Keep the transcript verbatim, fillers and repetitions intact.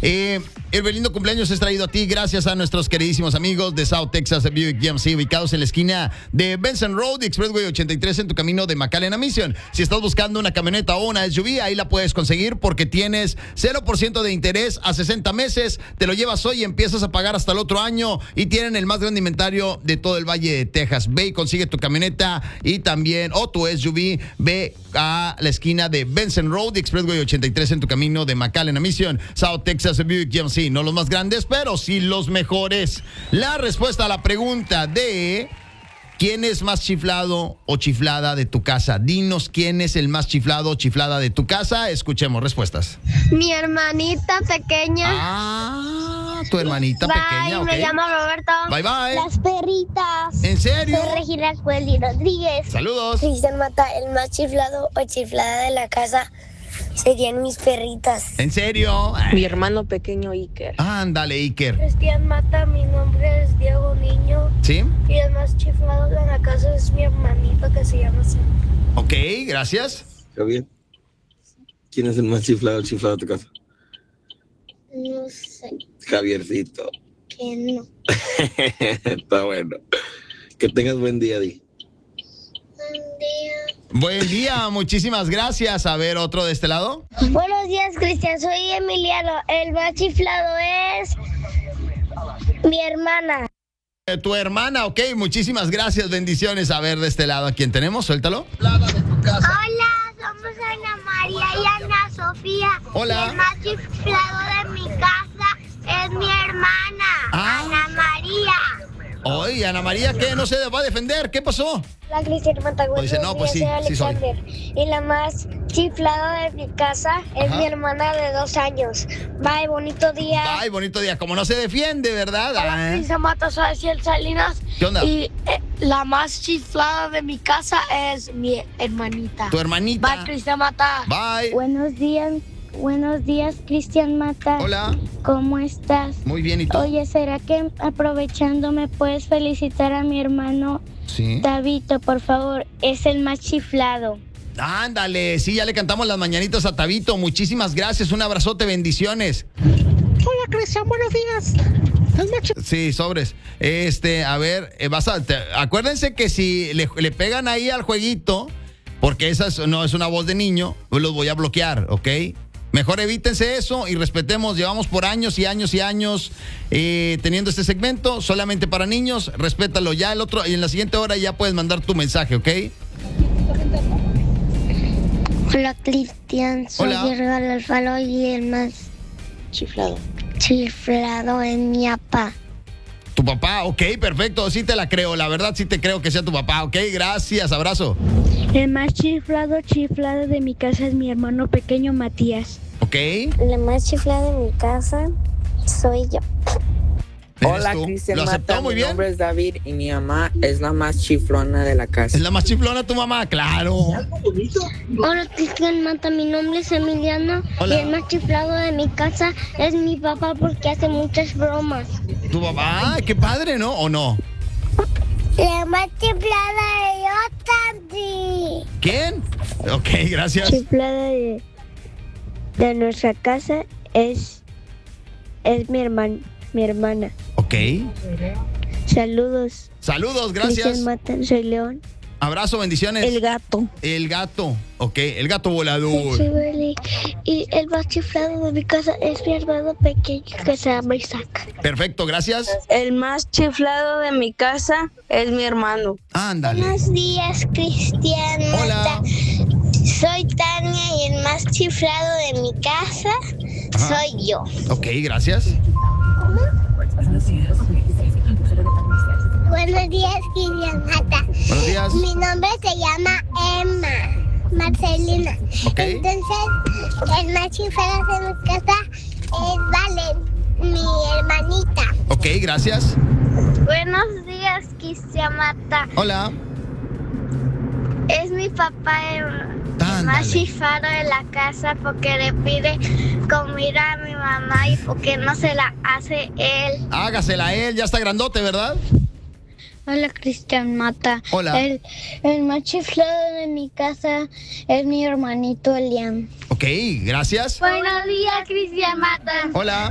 Eh, el lindo cumpleaños es traído a ti gracias a nuestros queridísimos amigos de South Texas Buick G M C, ubicados en la esquina de Benson Road y Expressway ochenta y tres en tu camino de McAllen a Mission. Si estás buscando una camioneta o una S U V, ahí la puedes conseguir porque tienes cero por ciento de interés a sesenta meses. Te lo llevas hoy y empiezas a pagar hasta el otro año y tienen el más grande inventario de todo el Valle de Texas. Ve y consigue tu camioneta y también, o tu S U V, ve a la esquina de Benson Road y Expressway ochenta y tres en tu camino de McAllen a Mission. South Texas Buick G M C, no los más grandes, pero sí los mejores. La respuesta a la pregunta de ¿quién es más chiflado o chiflada de tu casa? Dinos quién es el más chiflado o chiflada de tu casa. Escuchemos respuestas. Mi hermanita pequeña. Ah, tu hermanita bye, pequeña, me ok. llamo Roberto. Bye, bye. Las perritas. ¿En serio? Soy Regina Cueli Rodríguez. Saludos. Cristian Mata, el más chiflado o chiflada de la casa serían mis perritas. ¿En serio? Mi hermano pequeño Iker. Ándale, Iker. Cristian Mata, mi nombre es Diego Niño. ¿Sí? Y el más chiflado de la casa es mi hermanito que se llama Sam. Ok, gracias. Javier, ¿quién es el más chiflado o chiflado de tu casa? No sé, Javiercito. que no. Está bueno. Que tengas buen día, Di. Buen día. Buen día, muchísimas gracias. A ver, otro de este lado. Buenos días, Cristian. Soy Emiliano. El más chiflado es mi hermana. Eh, Tu hermana, ok, muchísimas gracias, bendiciones. A ver, de este lado, ¿a quién tenemos? Suéltalo. Hola, somos Ana María y Ana Sofía. Hola. Y el más chiflado de mi casa es mi hermana, Ah. Ana María. Oye, Ana María, ¿qué? ¿No se va a defender? ¿Qué pasó? Hola, Cristian Matagüez. Dice, no, pues sí, sí soy. Y la más chiflada de mi casa es Ajá. mi hermana de dos años. Bye, bonito día. Ay, bonito día. Como no se defiende, ¿verdad? Hola, Ah. Cristian Mata, soy Ciel Salinas. ¿Qué onda? Y eh, la más chiflada de mi casa es mi hermanita. Tu hermanita. Bye, Cristian Mata. Bye. Buenos días, buenos días, Cristian Mata. Hola. ¿Cómo estás? Muy bien, ¿y tú? Oye, ¿será que aprovechando me puedes felicitar a mi hermano Sí. Tabito, por favor? Es el más chiflado. Ándale, sí, ya le cantamos las mañanitas a Tabito. Muchísimas gracias, un abrazote, bendiciones. Hola, Cristian, buenos días. El macho. Sí, sobres. Este, a ver, eh, vas a, te- acuérdense que si le, le pegan ahí al jueguito, porque esa es- no es una voz de niño, pues los voy a bloquear, ¿ok? Mejor evítense eso y respetemos. Llevamos por años y años y años eh, teniendo este segmento solamente para niños. Respétalo ya el otro y en la siguiente hora ya puedes mandar tu mensaje, ¿ok? Hola, Cristian. Soy Hola. Edgar Alfaro y el más Chiflado. chiflado es mi papá. Tu papá, ok, perfecto. Sí te la creo. La verdad sí te creo que sea tu papá, ok. Gracias, abrazo. El más chiflado, chiflado de mi casa es mi hermano pequeño Matías. Ok. La más chiflada de mi casa soy yo. ¿Eres Hola, tú? Cristian ¿Lo aceptó Mata. muy Mi bien? nombre es David y mi mamá es la más chiflona de la casa. ¿Es la más chiflona tu mamá? Claro. Hola, Cristian Mata. Mi nombre es Emiliano. Hola. Y el más chiflado de mi casa es mi papá porque hace muchas bromas. ¿Tu papá? Ay, qué padre, ¿no? ¿O no? La más chiflada de yo también. ¿Quién? Ok, gracias. Chiflada de, de nuestra casa es, es mi, herman, mi hermana. Ok. Saludos. Saludos, Cristian gracias. Mata, soy León. Abrazo, bendiciones. El gato. El gato. Ok, el gato volador. Soy Belly. Y el más chiflado de mi casa es mi hermano pequeño que se llama Isaac. Perfecto, gracias. El más chiflado de mi casa es mi hermano. Ándale. Buenos días, Cristian Hola. Mata. Soy Tania y el más chiflado de mi casa Ajá. soy yo. Ok, gracias. Buenos días, Cristian Mata. Buenos días. Mi nombre se llama Emma Marcelina. Ok. Entonces, el más chiflado de mi casa es Valen, mi hermanita. Ok, gracias. Buenos días, Cristian Mata. Hola. Es mi papá el, el Ándale. más chiflado de la casa porque le pide comida a mi mamá y porque no se la hace él. Hágasela a él, ya está grandote, ¿verdad? Hola, Cristian Mata. Hola. El, el más chiflado de mi casa es mi hermanito Elian. Ok, gracias. Buenos días, Cristian Mata. Hola.